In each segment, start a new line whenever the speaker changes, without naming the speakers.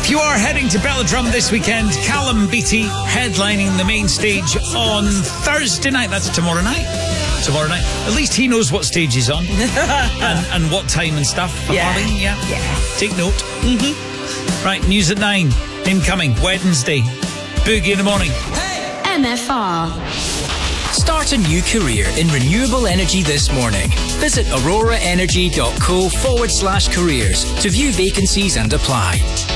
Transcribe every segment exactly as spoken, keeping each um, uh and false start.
If you are heading to Belladrum this weekend, Callum Beattie headlining the main stage on Thursday night. That's tomorrow night. Tomorrow night. At least he knows what stage he's on and, and what time and stuff.
Yeah.
Harvey, yeah.
Yeah.
Take note.
Mm-hmm.
Right, news at nine. Incoming Wednesday. Boogie in the morning.
M F R.
Start a new career in renewable energy this morning. Visit auroraenergy.co forward slash careers to view vacancies and apply.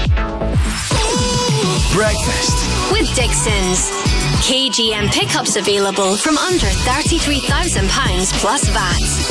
Breakfast
With Dixon's. K G M pickups available from under thirty-three thousand pounds plus V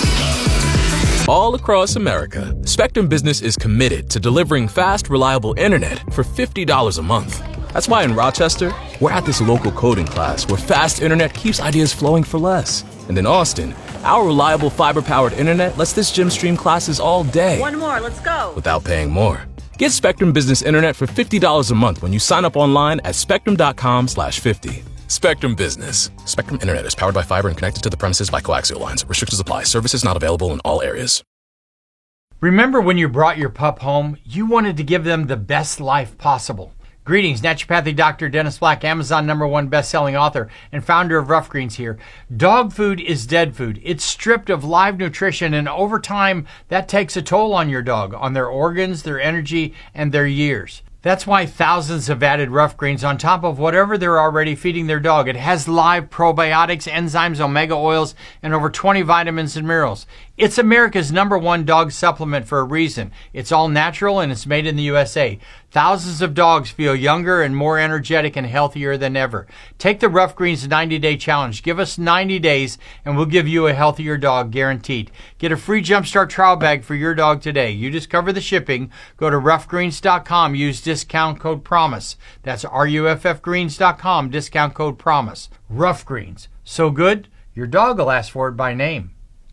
A T.
All across America, Spectrum Business is committed to delivering fast, reliable internet for fifty dollars a month. That's why in Rochester, we're at this local coding class where fast internet keeps ideas flowing for less. And in Austin, our reliable fiber-powered internet lets this gym stream classes all day.
One more, let's go.
Without paying more. Get Spectrum Business Internet for fifty dollars a month when you sign up online at spectrum.com slash 50. Spectrum Business. Spectrum Internet is powered by fiber and connected to the premises by coaxial lines. Restrictions apply. Services not available in all areas.
Remember when you brought your pup home, you wanted to give them the best life possible. Greetings, naturopathic doctor Dennis Black, Amazon number one best-selling author and founder of Rough Greens here. Dog food is dead food. It's stripped of live nutrition, and over time, that takes a toll on your dog, on their organs, their energy, and their years. That's why thousands have added Rough Greens on top of whatever they're already feeding their dog. It has live probiotics, enzymes, omega oils, and over twenty vitamins and minerals. It's America's number one dog supplement for a reason. It's all natural and it's made in the U S A. Thousands of dogs feel younger and more energetic and healthier than ever. Take the Rough Greens ninety-day challenge. Give us ninety days and we'll give you a healthier dog guaranteed. Get a free Jumpstart trial bag for your dog today. You just cover the shipping. Go to rough greens dot com. Use discount code PROMISE. That's R U F F greens dot com. Discount code PROMISE. Rough Greens. So good, your dog will ask for it by name.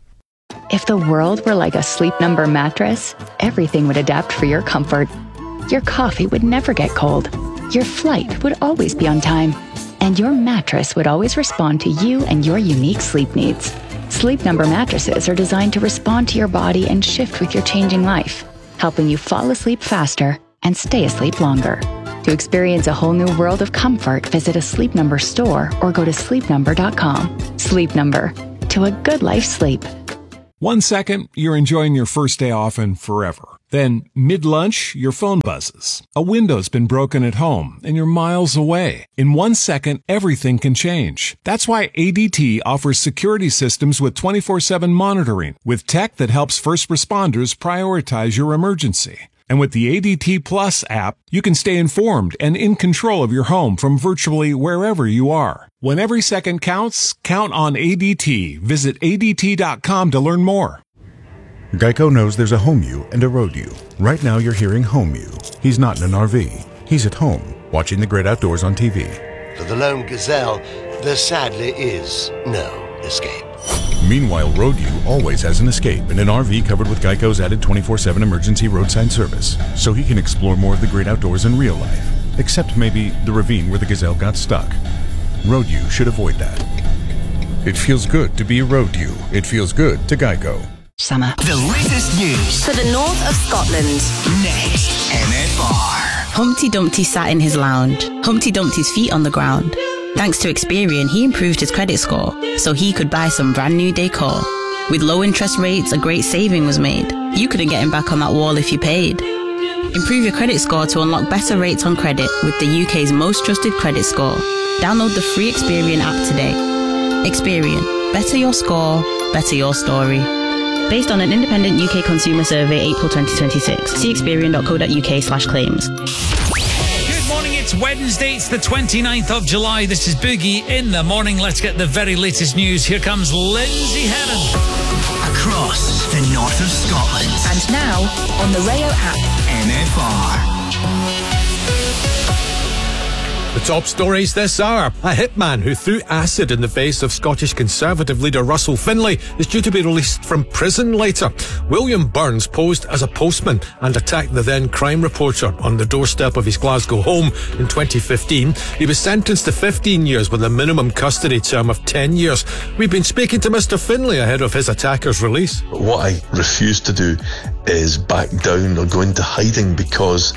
If the world were like a Sleep Number mattress, everything would adapt for your comfort. Your coffee would never get cold. Your flight would always be on time. And your mattress would always respond to you and your unique sleep needs. Sleep Number mattresses are designed to respond to your body and shift with your changing life, helping you fall asleep faster and stay asleep longer. To experience a whole new world of comfort, visit a Sleep Number store or go to sleep number dot com. Sleep Number. To a good life sleep.
One second, you're enjoying your first day off and forever. Then, mid-lunch, your phone buzzes. A window's been broken at home, and you're miles away. In one second, everything can change. That's why A D T offers security systems with twenty-four seven monitoring, with tech that helps first responders prioritize your emergency. And with the A D T Plus app, you can stay informed and in control of your home from virtually wherever you are. When every second counts, count on A D T. Visit A D T dot com to learn more.
Geico knows there's a home you and a road you. Right now you're hearing home you. He's not in an R V. He's at home, watching the great outdoors on T V.
For the lone gazelle, there sadly is no escape.
Meanwhile, Road U always has an escape in an R V covered with Geico's added twenty-four seven emergency roadside service, so he can explore more of the great outdoors in real life, except maybe the ravine where the gazelle got stuck. Road U should avoid that. It feels good to be a Road U. It feels good to Geico.
Summer.
The latest news
For the north of Scotland.
next. M F R.
Humpty Dumpty sat in his lounge, Humpty Dumpty's feet on the ground. Thanks to Experian, he improved his credit score, so he could buy some brand new decor. With low interest rates, a great saving was made. You couldn't get him back on that wall if you paid. Improve your credit score to unlock better rates on credit with the U K's most trusted credit score. Download the free Experian app today. Experian. Better your score, better your story. Based on an independent U K consumer survey, April twenty twenty-six. See experian dot co dot U K slash claims.
Good morning, it's Wednesday, it's the twenty-ninth of July. This is Boogie in the morning. Let's get the very latest news. Here comes Lindsay Heron.
Across the north of Scotland.
And now, on the Rayo app.
M F R.
The top stories this hour. A hitman who threw acid in the face of Scottish Conservative leader Russell Finlay is due to be released from prison later. William Burns posed as a postman and attacked the then crime reporter on the doorstep of his Glasgow home in twenty fifteen. He was sentenced to fifteen years with a minimum custody term of ten years. We've been speaking to Mister Finlay ahead of his attacker's release.
What I refuse to do is back down or go into hiding because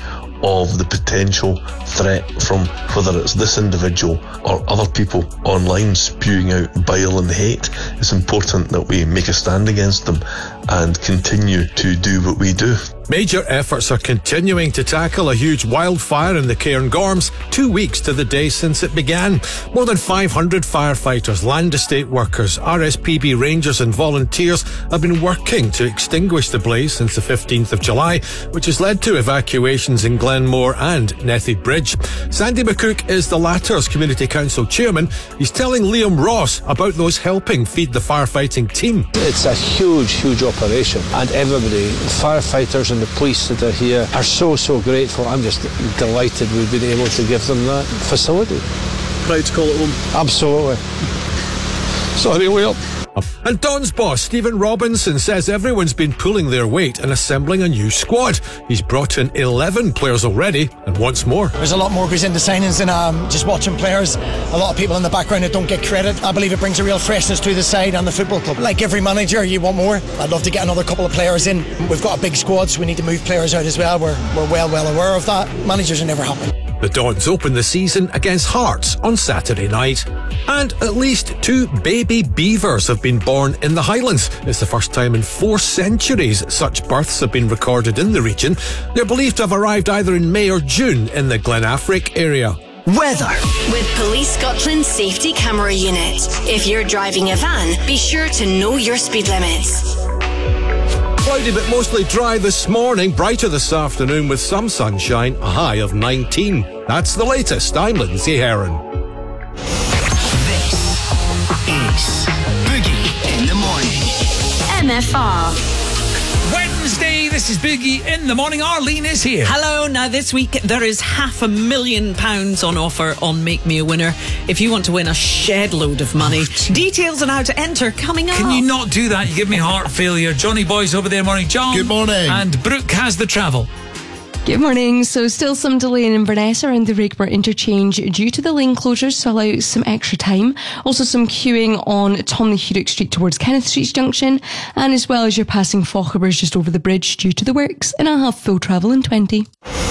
of the potential threat from whether it's this individual or other people online spewing out bile and hate, it's important that we make a stand against them and continue to do what we do.
Major efforts are continuing to tackle a huge wildfire in the Cairngorms, two weeks to the day since it began. More than five hundred firefighters, land estate workers, R S P B rangers and volunteers have been working to extinguish the blaze since the fifteenth of July, which has led to evacuations in Glenmore and Nethy Bridge. Sandy McCook is the latter's Community Council chairman. He's telling Liam Ross about those helping feed the firefighting team.
It's a huge, huge operation, and everybody, firefighters and the police that are here, are so, so grateful. I'm just delighted we've been able to give them that facility.
Proud to call it home.
Absolutely. Sorry, Will.
And Don's boss, Stephen Robinson, says everyone's been pulling their weight and assembling a new squad. He's brought in eleven players already and wants more.
There's a lot more goes into signings than um, just watching players. A lot of people in the background that don't get credit. I believe it brings a real freshness to the side and the football club. Like every manager, you want more. I'd love to get another couple of players in. We've got a big squad, so we need to move players out as well. We're, we're well, well aware of that. Managers are never happy.
The Dons open the season against Hearts on Saturday night. And at least two baby beavers have been born in the Highlands. It's the first time in four centuries such births have been recorded in the region. They're believed to have arrived either in May or June in the Glenafric area.
Weather. With Police Scotland's safety camera unit. If you're driving a van, be sure to know your speed limits.
Cloudy but mostly dry this morning, brighter this afternoon with some sunshine, a high of nineteen. That's the latest. I'm Lindsay Heron.
This is Boogie in the Morning.
M F R.
Wednesday, this is Boogie in the Morning. Arlene is here.
Hello. Now this week there is half a million pounds on offer on Make Me a Winner if you want to win a shed load of money. Oh, details on how to enter coming up.
Can you not do that? You give me heart failure. Johnny Boy's over there. Morning, John.
Good morning.
And Brooke has the travel.
Good morning. So still some delay in Inverness around the Rakeburn interchange due to the lane closures to allow some extra time. Also some queuing on Tomley Huddock Street towards Kenneth Street Junction, and as well as you're passing Fochabers just over the bridge due to the works, and I'll have full travel in twenty.